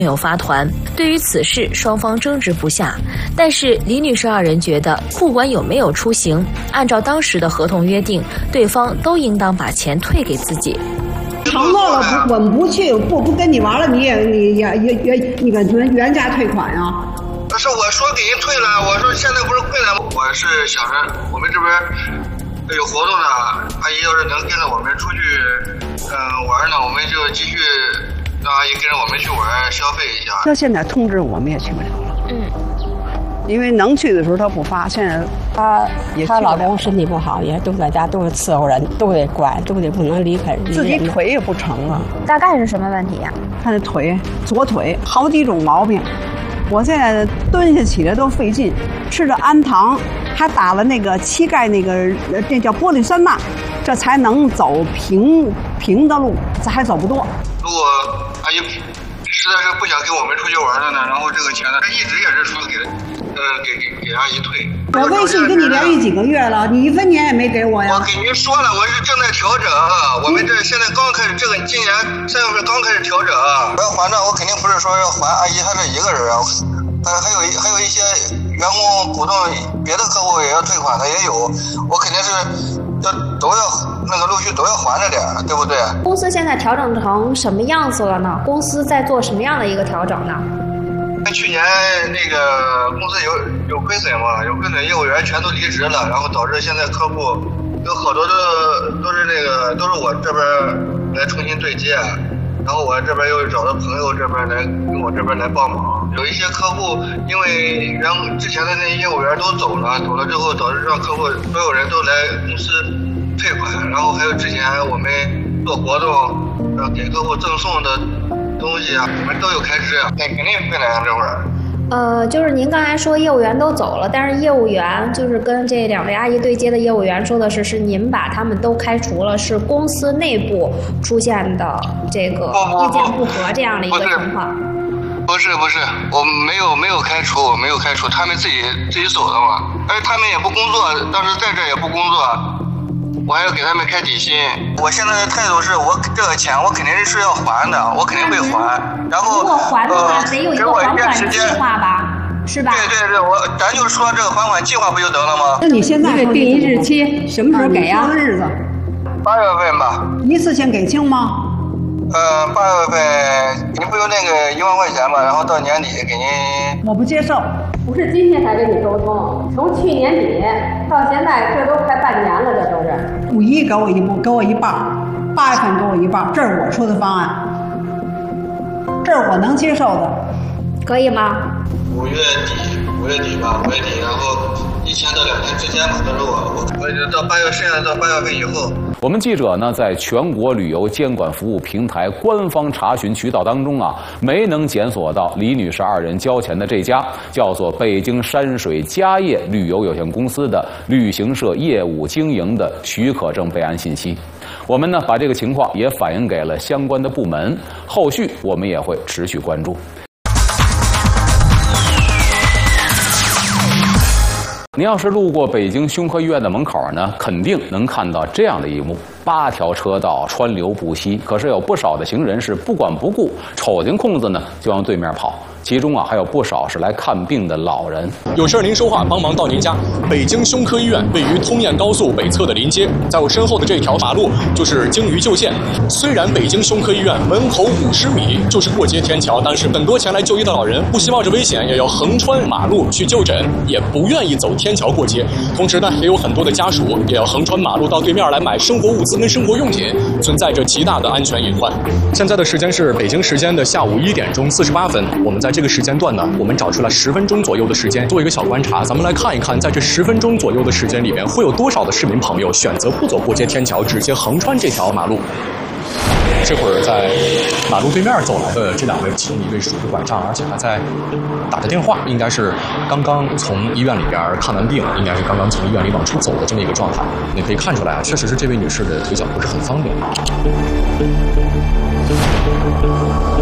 没有发团。对于此事，双方争执不下。但是李女士二人觉得，不管有没有出行，按照当时的合同约定，对方都应当把钱退给自己。 承诺了我们不去，不跟你玩了，你原价退款啊？ 不是我说给人退了，我说现在不是困难吗？我是想着我们这边有活动呢，阿姨要是能跟着我们出去玩呢，我们就继续让阿姨跟着我们去玩消费一下。 到现在通知我们也去不了了。因为能去的时候他不发，现在她老公身体不好，也都在家，都是伺候人，都得管，都得不能离开。 自己腿也不成啊。 大概是什么问题呀？ 他的腿，左腿好几种毛病。我现在蹲下起来都费劲，吃着氨糖，还打了那个膝盖那叫玻璃酸钠，这才能走平的路，这还走不多。 如果阿姨实在是不想跟我们出去玩了呢，然后这个钱呢，一直也是说给阿姨退。 我微信跟你联系几个月了，你1分钱也没给我呀。 我给您说了，我是正在调整，我们这现在刚开始，这个今年3月份刚开始调整。我要还账，我肯定不是说要还阿姨她这一个人啊，还有一些员工股东别的客户也要退款的也有，我肯定是都要那个陆续都要还着点，对不对？ 公司现在调整成什么样子了呢？公司在做什么样的一个调整呢？ 去年那个公司有亏损嘛，有亏损，业务员全都离职了，然后导致现在客户有好多都是我这边来重新对接，然后我这边又找到朋友这边来跟我这边来帮忙。有一些客户因为之前的那些业务员都走了之后，导致让客户所有人都来公司退款，然后还有之前我们做活动给客户赠送的东西啊，我们都有开支啊，那肯定会来这会儿。 就是您刚才说业务员都走了，但是业务员就是跟这2位阿姨对接的业务员说的是您把他们都开除了，是公司内部出现的这个意见不合这样的一个情况。 不是，我没有开除，他们自己走的嘛，而且他们也不工作，当时在这也不工作。我还要给他们开底薪。我现在的态度是我这个钱我肯定是要还的，我肯定会还。然后如果还的话，得有一个还款计划吧，是吧？ 对，咱就说这个还款计划不就得了吗？ 那你现在定一日期，什么时候给呀？ 说日子 8月份吧。 一次性给清吗 ？8月份你不有那个1万块钱嘛，然后到年底给您。 我不接受。 不是今天才跟你沟通，从去年底到现在，这都快半年了，这都是。 5一给我一半，8月份给我一半，这是我出的方案，这是我能接受的， 可以吗 ？5月底吧，然后1天到2天之间吧，到时候我到剩下到8月份以后。 我们记者呢，在全国旅游监管服务平台官方查询渠道当中啊，没能检索到李女士2人交钱的这家叫做北京山水家业旅游有限公司的旅行社业务经营的许可证备案信息。我们呢，把这个情况也反映给了相关的部门，后续我们也会持续关注。您要是路过北京胸科医院的门口呢，肯定能看到这样的一幕：8条车道川流不息，可是有不少的行人是不管不顾，瞅见空子呢就往对面跑。其中啊，还有不少是来看病的老人。 有事您说话，帮忙到您家。北京胸科医院位于通燕高速北侧的临街，在我身后的这条马路就是京渝旧线。虽然北京胸科医院门口50米就是过街天桥，但是很多前来就医的老人不希望这危险，也要横穿马路去就诊，也不愿意走天桥过街。同时呢，也有很多的家属也要横穿马路到对面来买生活物资跟生活用品，存在着极大的安全隐患。现在的时间是北京时间的下午1点48分，我们在这个时间段呢，我们找出了10分钟左右的时间做一个小观察，咱们来看一看，在这10分钟左右的时间里面，会有多少的市民朋友选择不走过街天桥，直接横穿这条马路。这会儿在马路对面走来的这2位，其中一位拄着拐杖，而且还在打着电话，应该是刚刚从医院里边看完病，应该是刚刚从医院里往出走的这么一个状态。你可以看出来啊，确实是这位女士的腿脚不是很方便。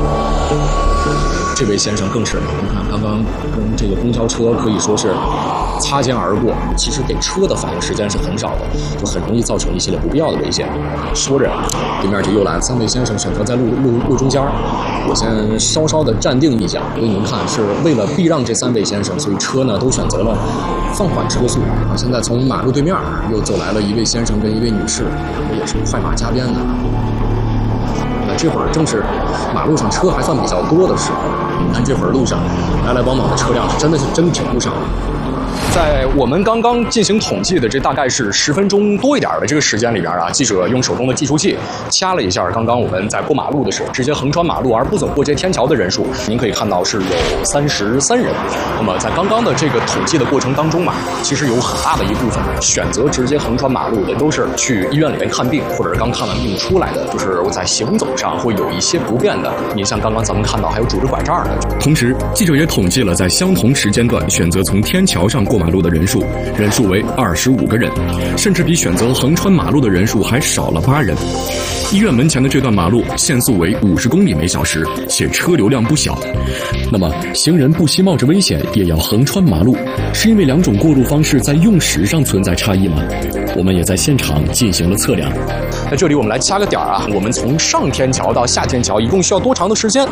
这位先生更是，你看刚刚跟这个公交车可以说是擦肩而过，其实给车的反应时间是很少的，就很容易造成一系列不必要的危险。说着，对面就又来了，3位先生选择在路中间，我先稍稍的站定一下，因为您看是为了避让这3位先生，所以车呢都选择了放缓车速。现在从马路对面又走来了1位先生跟1位女士，也是快马加鞭的。那这会儿正是马路上车还算比较多的时候，你看这会儿路上来来往往的车辆真挺不少。在我们刚刚进行统计的这大概是10分钟多一点的这个时间里边啊，记者用手中的计数器掐了一下刚刚我们在过马路的时候直接横穿马路而不走过街天桥的人数，您可以看到是有33人。那么在刚刚的这个统计的过程当中嘛，其实有很大的一部分选择直接横穿马路的都是去医院里面看病，或者是刚看完病出来的，就是我在行走上会有一些不便的。你像刚刚咱们看到还有拄着拐杖的。 同时，记者也统计了在相同时间段选择从天桥上过马路的人数为25个人，甚至比选择横穿马路的人数还少了8人。医院门前的这段马路限速为50公里每小时，且车流量不小。那么，行人不惜冒着危险也要横穿马路，是因为2种过路方式在用时上存在差异吗？我们也在现场进行了测量。 在这里我们来掐个点啊，我们从上天桥到下天桥一共需要多长的时间？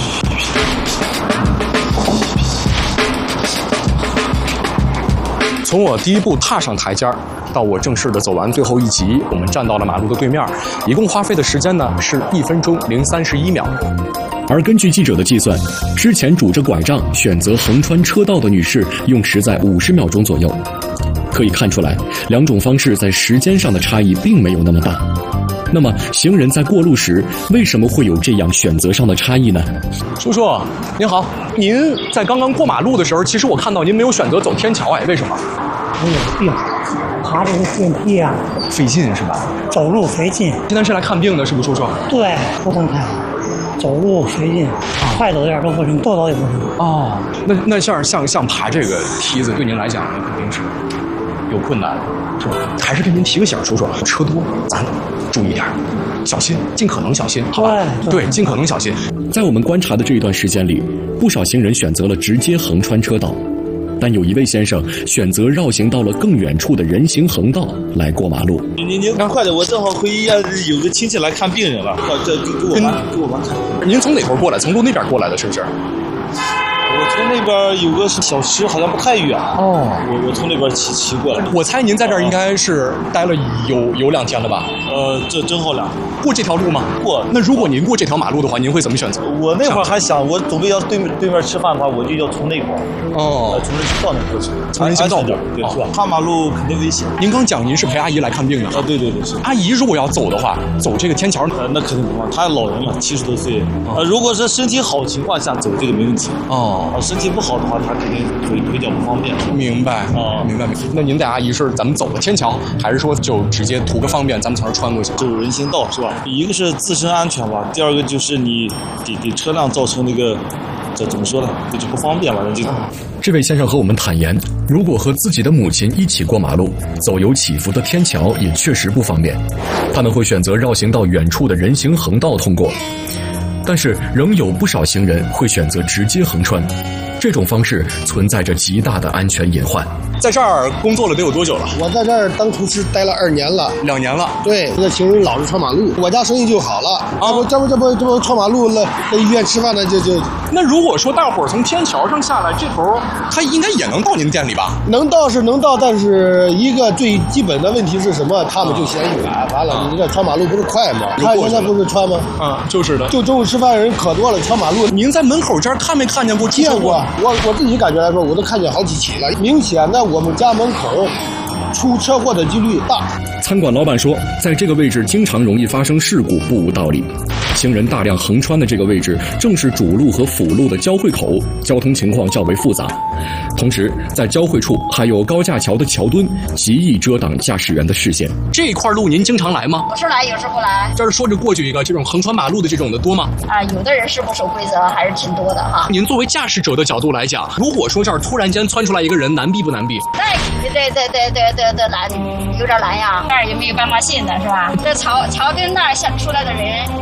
从我第一步踏上台阶到我正式的走完最后一级，我们站到了马路的对面，一共花费的时间呢是1分钟零31秒。 而根据记者的计算，之前拄着拐杖选择横穿车道的女士用时在50秒钟左右。可以看出来，2种方式在时间上的差异并没有那么大。那么，行人在过路时为什么会有这样选择上的差异呢？ 叔叔，您好，您在刚刚过马路的时候，其实我看到您没有选择走天桥，为什么？ 我有病，爬这个电梯啊， 费劲是吧？ 走路费劲。 今天是来看病的，是不是叔叔？ 对，不能看，走路费劲，快走点都不行，多走也不行。 哦，那像爬这个梯子，对您来讲呢，肯定是有困难，是吧？还是跟您提个醒，叔叔，车多，咱注意点，小心，尽可能小心，好吧？对，尽可能小心。 在我们观察的这一段时间里，不少行人选择了直接横穿车道，但有1位先生选择绕行到了更远处的人行横道来过马路。 您快点，我正好回医院，有个亲戚来看病人了，这给我妈看。 您从哪头过来？从路那边过来的，是不是？ 我从那边有个小吃，好像不太远。哦，我从那边骑过来。 我猜您在这儿应该是待了有2天了吧？ 这正好2天。 过这条路吗？ 过。 那如果您过这条马路的话，您会怎么选择？ 我那会儿还想，我准备要对面吃饭的话，我就要从那块儿。 哦。 从人行道那过去。 从人行道过， 对，是吧？跨马路肯定危险。 您刚讲您是陪阿姨来看病的。 对，是。 阿姨如果要走的话，走这个天桥， 那肯定不方便。她老人了，70多岁。如果是身体好情况下走这个没问题。哦。身体不好的话，他肯定腿脚不方便。 明白啊，明白。那您带阿姨是咱们走的天桥，还是说就直接图个方便，咱们从这穿过去？ 走人行道是吧？一个是自身安全吧，第2个就是你给车辆造成那个，这怎么说呢？这就不方便了，就。 这位先生和我们坦言，如果和自己的母亲一起过马路，走有起伏的天桥也确实不方便，他们会选择绕行到远处的人行横道通过。但是仍有不少行人会选择直接横穿，这种方式存在着极大的安全隐患。 在这儿工作了得有多久了？ 我在这儿当厨师待了2年了 ，2年了。 对，这行人老是穿马路，我家生意就好了。这不穿马路了，在医院吃饭呢就。 那如果说大伙儿从天桥上下来，这头他应该也能到您店里吧？ 能到是能到，但是一个最基本的问题是什么？他们就嫌远，完了你这穿马路不是快吗？他现在不是穿吗？ 就是的。 就中午吃饭人可多了，穿马路。 您在门口这儿看没看见过？ 见过，我自己感觉来说，我都看见好几起了，明显的。我们家门口出车祸的几率大。 餐馆老板说，在这个位置经常容易发生事故，不无道理。行人大量横穿的这个位置，正是主路和辅路的交汇口，交通情况较为复杂。同时，在交汇处还有高架桥的桥墩，极易遮挡驾驶员的视线。 这块路您经常来吗？ 有时来，有时不来。 这儿说着过去一个，这种横穿马路的这种的多吗？ 有的人是不守规则，还是挺多的哈。 您作为驾驶者的角度来讲，如果说这儿突然间窜出来一个人，难避不难避？ 对，难，有点难呀。这儿也没有斑马线的是吧？这桥墩那儿出来的人。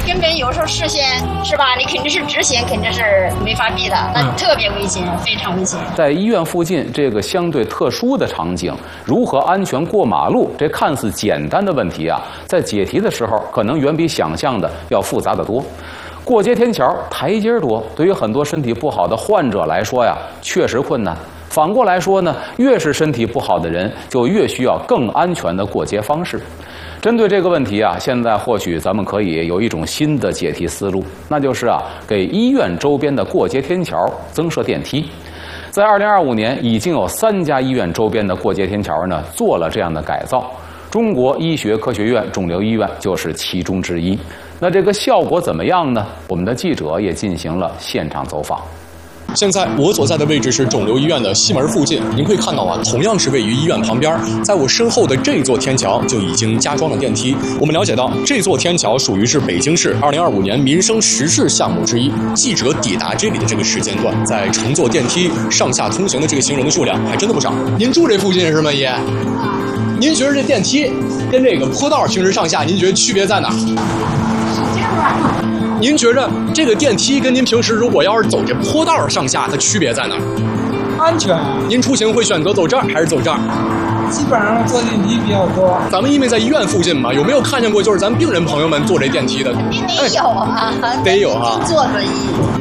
根本有时候视线是吧？你肯定是直线，肯定是没法避的，那特别危险，非常危险。 在医院附近这个相对特殊的场景，如何安全过马路，这看似简单的问题啊，在解题的时候可能远比想象的要复杂得多。过街天桥台阶多，对于很多身体不好的患者来说呀，确实困难。反过来说呢，越是身体不好的人，就越需要更安全的过街方式。针对这个问题啊，现在或许咱们可以有一种新的解题思路，那就是啊，给医院周边的过街天桥增设电梯。在2025年，已经有3家医院周边的过街天桥呢做了这样的改造。中国医学科学院肿瘤医院就是其中之一。那这个效果怎么样呢？我们的记者也进行了现场走访。 现在我所在的位置是肿瘤医院的西门附近，您可以看到啊，同样是位于医院旁边，在我身后的这座天桥就已经加装了电梯。我们了解到，这座天桥属于是北京市2025年民生实事项目之一。记者抵达这里的这个时间段，在乘坐电梯上下通行的这个行人的数量还真的不少。您住这附近是吗，爷？您觉得这电梯跟这个坡道行驶上下，您觉得区别在哪？您觉着这个电梯跟您平时如果要是走这坡道上下，它区别在哪儿？ 安全。 您出行会选择走这儿还是走这儿？ 基本上坐电梯比较多。 咱们因为在医院附近嘛，有没有看见过就是咱病人朋友们坐这电梯的？ 得有啊， 得有啊。 坐轮椅。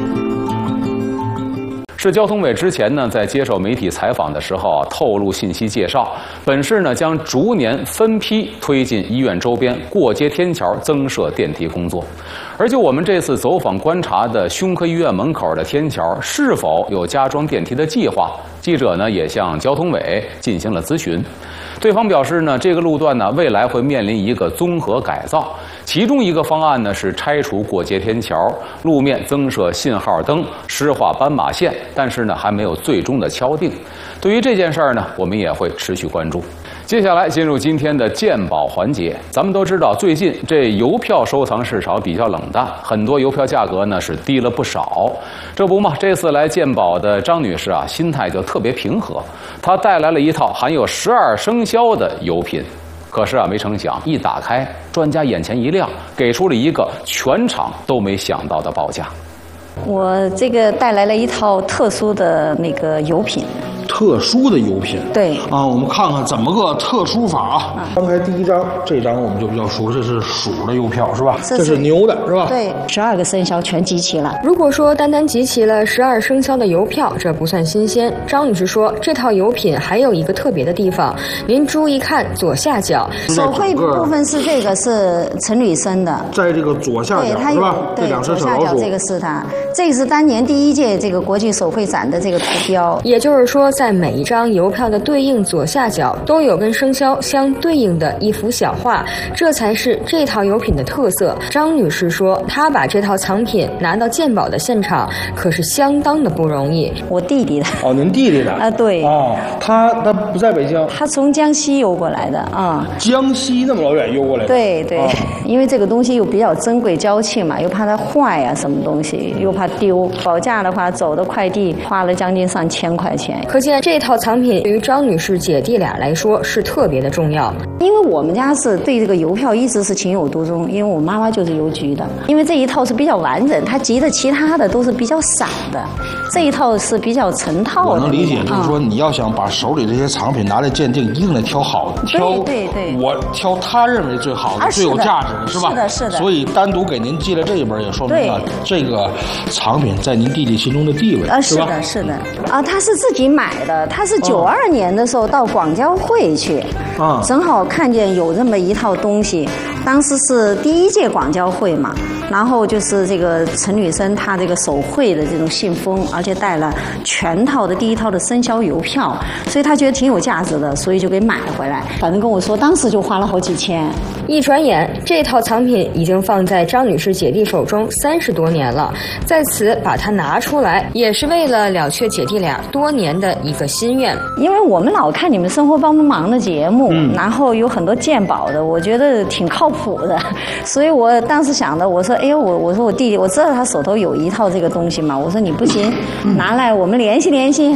市交通委之前呢，在接受媒体采访的时候啊，透露信息介绍，本市呢将逐年分批推进医院周边过街天桥增设电梯工作。而就我们这次走访观察的胸科医院门口的天桥是否有加装电梯的计划，记者呢也向交通委进行了咨询。对方表示呢，这个路段呢未来会面临一个综合改造，其中一个方案呢是拆除过街天桥，路面增设信号灯，施画斑马线，但是呢还没有最终的敲定。对于这件事儿呢，我们也会持续关注。接下来进入今天的鉴宝环节。咱们都知道，最近这邮票收藏市场比较冷淡，很多邮票价格呢是低了不少。这不嘛，这次来鉴宝的张女士啊，心态就特别平和，她带来了一套含有12生肖的邮品。可是啊，没成想一打开，专家眼前一亮，给出了一个全场都没想到的报价。 我这个带来了一套特殊的那个邮品。 特殊的邮品， 对啊，我们看看怎么个特殊法啊。翻开第一张，这张我们就比较熟，这是鼠的邮票是吧？这是牛的是吧？ 对，12个生肖全集齐了。 如果说单单集齐了12生肖的邮票，这不算新鲜。张女士说，这套邮品还有一个特别的地方，您注意看左下角， 手绘部分是这个是陈履生的， 在这个左下角是吧？ 对，左下角这个是他，这个是当年第1届这个国际手绘展的这个图标， 也就是说，在每一张邮票的对应左下角都有跟生肖相对应的一幅小画，这才是这套邮品的特色。张女士说，她把这套藏品拿到鉴宝的现场，可是相当的不容易。 我弟弟的。 哦，您弟弟的啊？对。 哦，他不在北京， 他从江西邮过来的啊。 江西那么老远邮过来的？ 对对、哦，因为这个东西又比较珍贵娇气嘛，又怕它坏呀、什么东西，又怕丢。保价的话，走的快递花了将近上1000块钱。 可见这套藏品对于张女士姐弟俩来说是特别的重要。 因为我们家是对这个邮票一直是情有独钟，因为我妈妈就是邮局的。因为这一套是比较完整，它集的其他的都是比较散的，这一套是比较成套的。 我能理解，就是说你要想把手里这些藏品拿来鉴定，一定得挑好的， 对， 我挑他认为最好的、最有价值的，是吧？ 是的。 所以单独给您寄了这一本，也说明了这个藏品在您弟弟心中的地位， 是吧？是的。啊，他是自己买的，他是92年的时候到广交会去，正好看见有这么一套东西，当时是第1届广交会嘛，然后就是这个陈履生他这个手绘的这种信封，而且带了全套的第1套的生肖邮票，所以他觉得挺有价值的，所以就给买了回来。反正跟我说，当时就花了好几千。 一转眼，这套藏品已经放在张女士姐弟手中30多年了，在此把它拿出来，也是为了了却姐弟俩多年的一个心愿。 因为我们老看你们生活帮忙的节目，然后有很多鉴宝的，我觉得挺靠谱的，所以我当时想的，我说，哎呦，我说我弟弟，我知道他手头有一套这个东西嘛，我说你不行，拿来我们联系联系，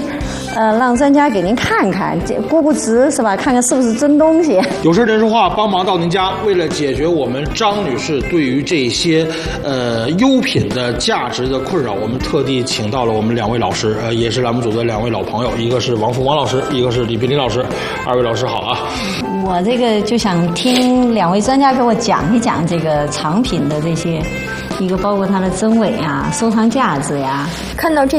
让专家给您看看，估估值是吧？看看是不是真东西。 有事电视话帮忙到您家，为了解决我们张女士对于这些优品的价值的困扰，我们特地请到了我们2位老师，也是栏目组的2位老朋友，一个是王峰王老师，一个是李冰林老师。2位老师好啊！ 我这个就想听2位专家给我讲一讲这个藏品的这些，一个包括它的真伪啊、收藏价值呀。 看到这